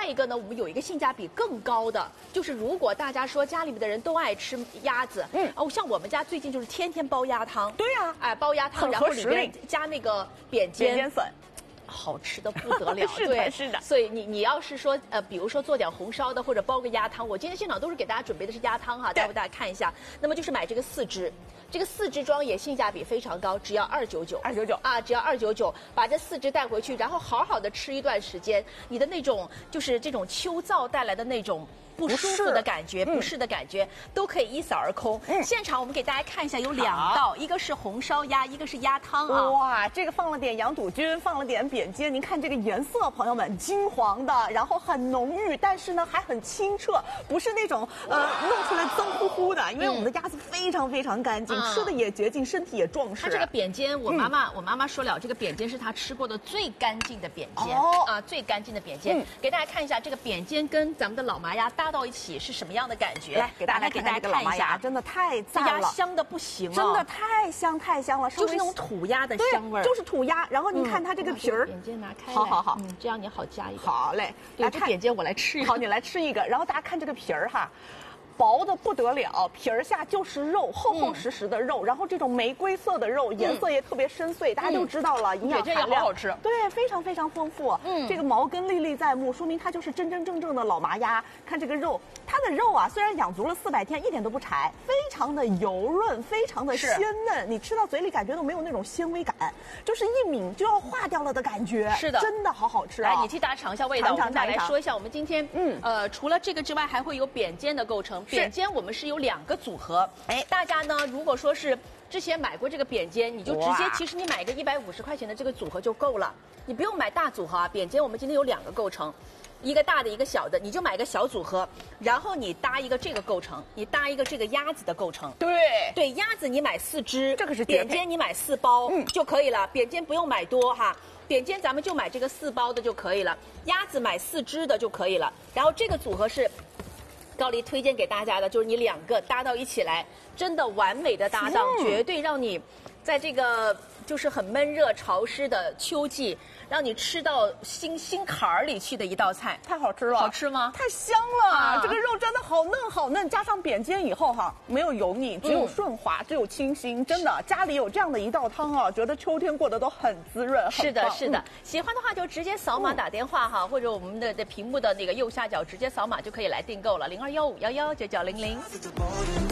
外一个呢，我们有一个性价比更高的，就是如果大家说家里面的人都爱吃鸭子，像我们家最近就是天天煲鸭汤。 对呀， 哎，煲鸭汤，然后里面加那个扁尖粉。 好吃的不得了， 是的，是的。 所以你要是说比如说做点红烧的或者煲个鸭汤，我今天现场都是给大家准备的是鸭汤哈，待会大家看一下。那么就是买这个4支，这个4支装也性价比非常高，只要299，299啊，只要299，把这4支带回去，然后好好的吃一段时间，你的那种就是这种秋燥带来的那种不舒服的感觉、不适的感觉，都可以一扫而空。现场我们给大家看一下，有2道，一个是红烧鸭，一个是鸭汤啊。 哇，这个放了点羊肚菌，放了点扁尖，您看这个颜色，朋友们，金黄的，然后很浓郁，但是呢还很清澈，不是那种弄出来脏乎乎的。因为我们的鸭子非常非常干净，吃的也洁净，身体也壮实。 它这个扁尖，我妈妈说了，这个扁尖是她吃过的最干净的扁尖啊，最干净的扁尖。给大家看一下这个扁尖跟咱们的老麻鸭搭到一起是什么样的感觉？ 来，给大家看一下，真的太赞了， 鸭香的不行啊， 真的太香太香了， 就是那种土鸭的香味儿， 就是土鸭。然后你看它这个皮儿， 扁尖拿开， 好， 这样你好夹一个。 好嘞， 来，这扁尖我来吃一个。 好，你来吃一个。然后大家看这个皮儿哈。薄的不得了，皮儿下就是肉，厚厚实实的肉，然后这种玫瑰色的肉，颜色也特别深邃，大家都知道了，营养含量好好吃， 对，非常非常丰富。这个毛根历历在目，说明它就是真真正正的老麻鸭。看这个肉，它的肉啊，虽然养足了400天，一点都不柴，非常的油润，非常的鲜嫩，你吃到嘴里感觉都没有那种纤维感，就是一抿就要化掉了的感觉。是的，真的好好吃啊！ 来，你替大家尝一下味道。我们再来说一下，我们今天除了这个之外，还会有扁尖的构成。扁尖我们是有2个组合，大家呢如果说是之前买过这个扁尖，你就直接其实你买一个150块钱的这个组合就够了，你不用买大组合啊。扁尖我们今天有2个构成，一个大的一个小的，你就买个小组合，然后你搭一个这个构成，你搭一个这个鸭子的构成。对，鸭子你买4只，这个是扁尖你买4包就可以了，扁尖不用买多哈。扁尖咱们就买这个4包的就可以了，鸭子买4只的就可以了。然后这个组合是高丽推荐给大家的，就是你2个搭到一起来，真的完美的搭档，绝对让你在这个就是很闷热潮湿的秋季，让你吃到心坎儿里去的一道菜， 太好吃了。 好吃吗？ 太香了，这个肉真的好嫩好嫩，加上扁尖以后哈，没有油腻，只有顺滑，只有清新，真的家里有这样的一道汤啊，觉得秋天过得都很滋润。 是的，是的，喜欢的话就直接扫码打电话哈，或者我们的屏幕的那个右下角直接扫码就可以来订购了，0215119900。